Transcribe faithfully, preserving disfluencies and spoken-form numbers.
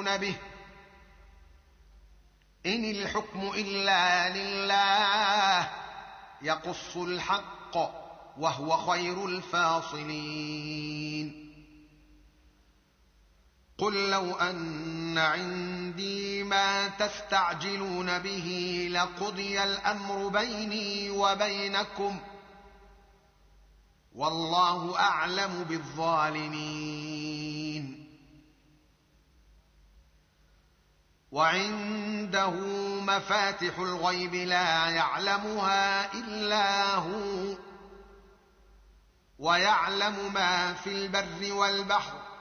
تستعجلون به إن الحكم إلا لله يقص الحق وهو خير الفاصلين قل لو أن عندي ما تستعجلون به لقضي الأمر بيني وبينكم والله أعلم بالظالمين وعنده مفاتح الغيب لا يعلمها إلا هو ويعلم ما في البر والبحر